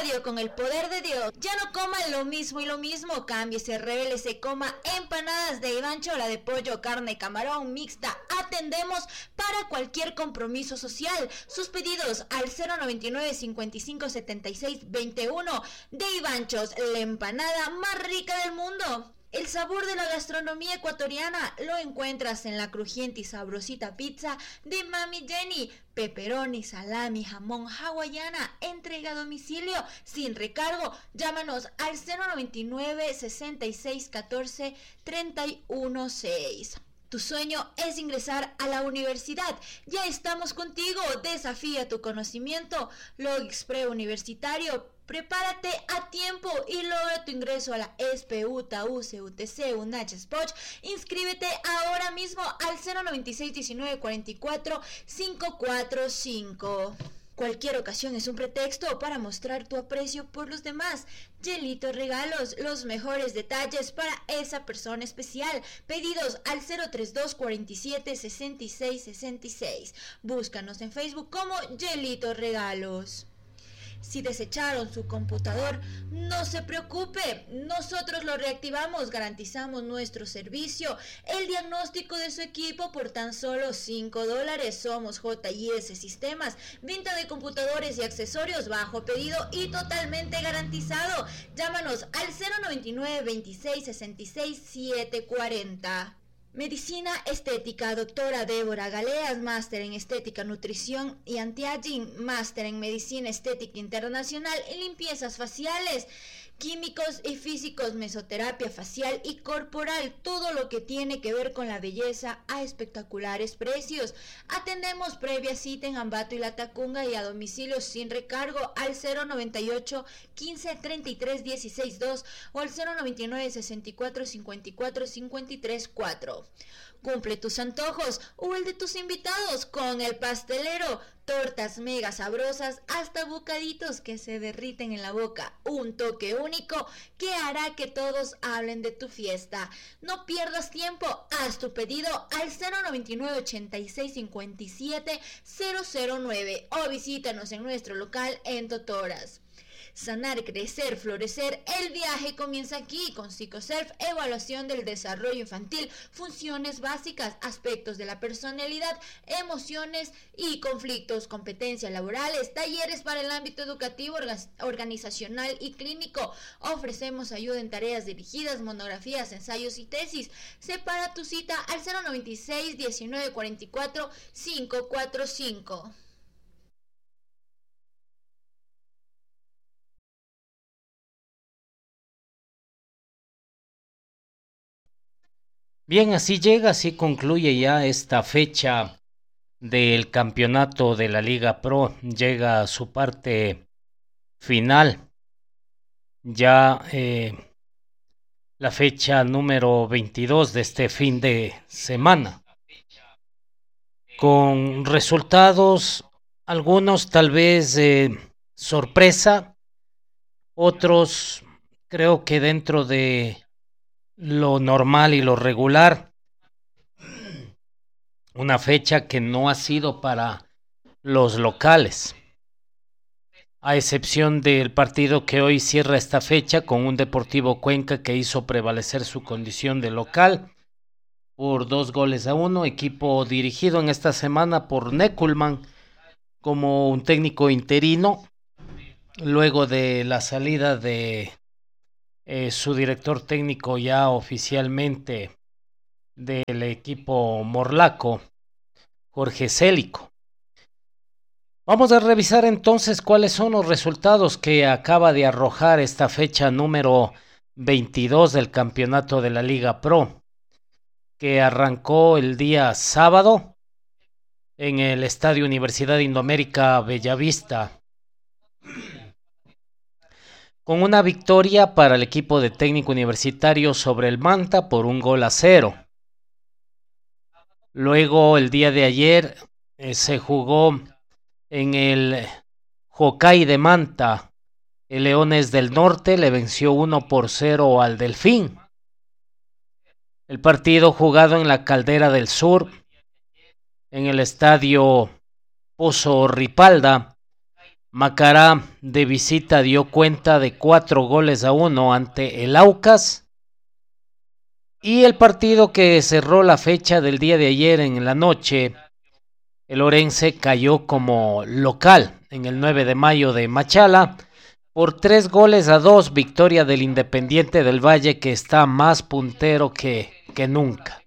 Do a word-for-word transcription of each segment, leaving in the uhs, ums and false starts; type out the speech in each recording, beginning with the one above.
radio con el poder de Dios. Ya no coman lo mismo y lo mismo, cámbiese, revélese, coma empanadas de Ivancho, la de pollo, carne, camarón, mixta. Atendemos para cualquier compromiso social. Sus pedidos al cero noventa y nueve, cincuenta y cinco, setenta y seis, veintiuno de Ivanchos, la empanada más rica del mundo. El sabor de la gastronomía ecuatoriana lo encuentras en la crujiente y sabrosita pizza de Mami Jenny. Pepperoni, salami, jamón, hawaiana, entrega a domicilio sin recargo. Llámanos al cero noventa y nueve, sesenta y seis, catorce, treinta y uno seis. Tu sueño es ingresar a la universidad. Ya estamos contigo. Desafía tu conocimiento. Logix Preuniversitario. Prepárate a tiempo y logra tu ingreso a la E S P E, U T A, U C, U T C, UNACH, SPOCH. Inscríbete ahora mismo al cero noventa y seis, diecinueve, cuarenta y cuatro, quinientos cuarenta y cinco. Cualquier ocasión es un pretexto para mostrar tu aprecio por los demás. Yelito Regalos, los mejores detalles para esa persona especial. Pedidos al cero treinta y dos, cuarenta y siete, sesenta y seis, sesenta y seis. Búscanos en Facebook como Yelito Regalos. Si desecharon su computador, no se preocupe, nosotros lo reactivamos, garantizamos nuestro servicio, el diagnóstico de su equipo por tan solo cinco dólares. Somos J I S Sistemas, venta de computadores y accesorios bajo pedido y totalmente garantizado. Llámanos al cero noventa y nueve, veintiséis, sesenta y seis, setecientos cuarenta. Medicina Estética, doctora Débora Galeas, máster en Estética, Nutrición y Anti-Aging, máster en Medicina Estética Internacional y Limpiezas Faciales, Químicos y Físicos, Mesoterapia Facial y Corporal, todo lo que tiene que ver con la belleza a espectaculares precios. Atendemos previa cita en Ambato y La Tacunga y a domicilio sin recargo al cero noventa y ocho, quince, treinta y tres, dieciséis, dos o al cero noventa y nueve, sesenta y cuatro, cincuenta y cuatro, cincuenta y tres, cuatro. Cumple tus antojos o el de tus invitados con El Pastelero. Tortas mega sabrosas hasta bocaditos que se derriten en la boca. Un toque único que hará que todos hablen de tu fiesta. No pierdas tiempo. Haz tu pedido al cero noventa y nueve, ochenta y seis, cincuenta y siete, cero cero nueve o visítanos en nuestro local en Totoras. Sanar, crecer, florecer, el viaje comienza aquí con PsicoSelf, evaluación del desarrollo infantil, funciones básicas, aspectos de la personalidad, emociones y conflictos, competencias laborales, talleres para el ámbito educativo, organizacional y clínico. Ofrecemos ayuda en tareas dirigidas, monografías, ensayos y tesis. Separa tu cita al cero noventa y seis, diecinueve, cuarenta y cuatro, quinientos cuarenta y cinco. Bien, así llega, así concluye ya esta fecha del campeonato de la Liga Pro. Llega a su parte final. Ya eh, la fecha número veintidós de este fin de semana. Con resultados, algunos tal vez eh, sorpresa, otros creo que dentro de lo normal y lo regular. Una fecha que no ha sido para los locales, a excepción del partido que hoy cierra esta fecha con un Deportivo Cuenca que hizo prevalecer su condición de local por dos goles a uno, equipo dirigido en esta semana por Neckelman como un técnico interino, luego de la salida de eh, su director técnico ya oficialmente del equipo morlaco, Jorge Célico. Vamos a revisar entonces cuáles son los resultados que acaba de arrojar esta fecha número veintidós del campeonato de la Liga Pro, que arrancó el día sábado en el Estadio Universidad Indoamérica Bellavista, con una victoria para el equipo de Técnico Universitario sobre el Manta por un gol a cero. Luego, el día de ayer, eh, se jugó en el Jocay de Manta. El Leones del Norte le venció uno por cero al Delfín. El partido jugado en la Caldera del Sur, en el estadio Pozo Ripalda, Macará de visita dio cuenta de cuatro goles a uno ante el Aucas. Y el partido que cerró la fecha del día de ayer en la noche, el Orense cayó como local en el nueve de mayo de Machala por tres goles a dos, victoria del Independiente del Valle, que está más puntero que, que nunca.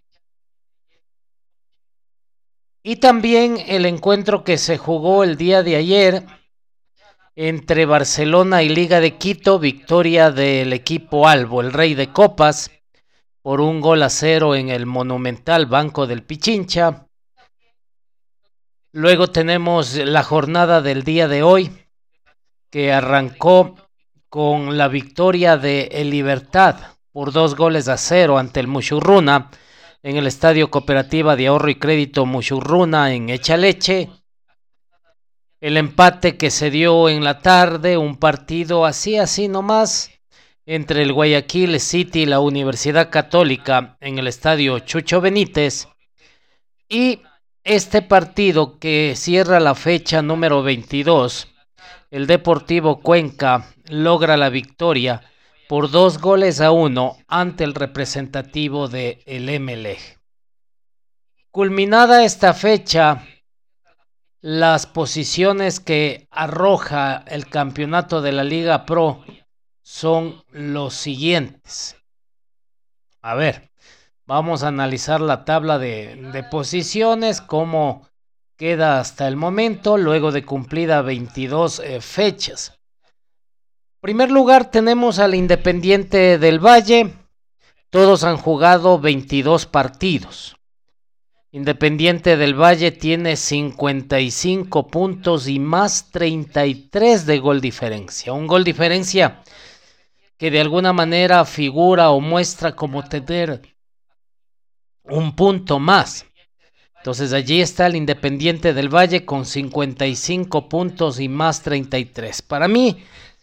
Y también el encuentro que se jugó el día de ayer entre Barcelona y Liga de Quito, victoria del equipo Albo, el Rey de Copas, por un gol a cero en el monumental Banco del Pichincha. Luego tenemos la jornada del día de hoy, que arrancó con la victoria de El Libertad por dos goles a cero ante el Mushurruna en el Estadio Cooperativa de Ahorro y Crédito Mushurruna en Echaleche. El empate que se dio en la tarde, un partido así, así nomás, entre el Guayaquil City y la Universidad Católica en el Estadio Chucho Benítez. Y este partido que cierra la fecha número veintidós, el Deportivo Cuenca logra la victoria por dos goles a uno ante el representativo de el Emelec. Culminada esta fecha, las posiciones que arroja el campeonato de la Liga Pro son los siguientes. A ver, vamos a analizar la tabla de, de posiciones, cómo queda hasta el momento, luego de cumplida veintidós eh, fechas. En primer lugar tenemos al Independiente del Valle, todos han jugado veintidós partidos. Independiente del Valle tiene cincuenta y cinco puntos y más treinta y tres de gol diferencia. Un gol diferencia que de alguna manera figura o muestra como tener un punto más. Entonces allí está el Independiente del Valle con cincuenta y cinco puntos y más treinta y tres. Para mí,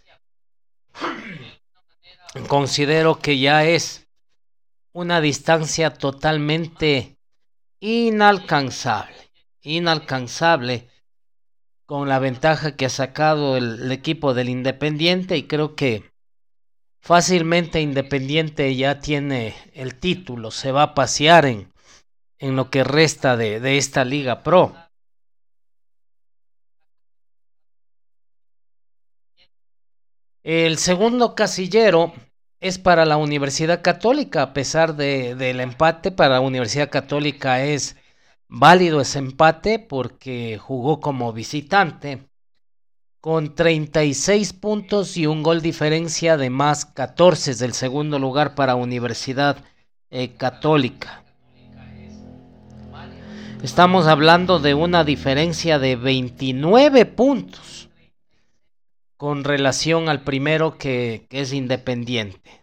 considero que ya es una distancia totalmente inalcanzable, inalcanzable con la ventaja que ha sacado el, el equipo del Independiente, y creo que fácilmente Independiente ya tiene el título, se va a pasear en, en lo que resta de, de esta Liga Pro. El segundo casillero es para la Universidad Católica, a pesar de, del empate. Para la Universidad Católica es válido ese empate porque jugó como visitante, con treinta y seis puntos y un gol diferencia de más catorce del segundo lugar para Universidad eh, Católica. Estamos hablando de una diferencia de veintinueve puntos con relación al primero que, que es Independiente.